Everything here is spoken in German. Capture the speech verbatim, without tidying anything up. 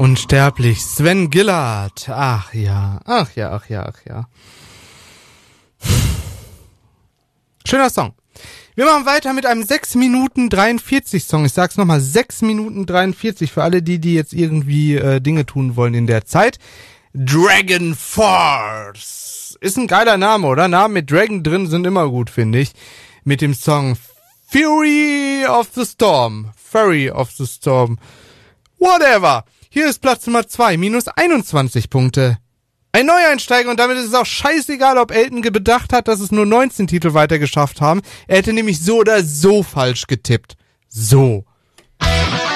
Unsterblich, Sven Gillard. Ach ja, ach ja, ach ja, ach ja. Schöner Song. Wir machen weiter mit einem sechs Minuten dreiundvierzig Song. Ich sag's nochmal, sechs Minuten dreiundvierzig für alle die, die jetzt irgendwie äh, Dinge tun wollen in der Zeit. Dragon Force. Ist ein geiler Name, oder? Namen mit Dragon drin sind immer gut, finde ich. Mit dem Song Fury of the Storm. Fury of the Storm. Whatever. Hier ist Platz Nummer zwei, minus einundzwanzig Punkte. Ein Neueinsteiger und damit ist es auch scheißegal, ob Elton bedacht hat, dass es nur neunzehn Titel weiter geschafft haben. Er hätte nämlich so oder so falsch getippt. So.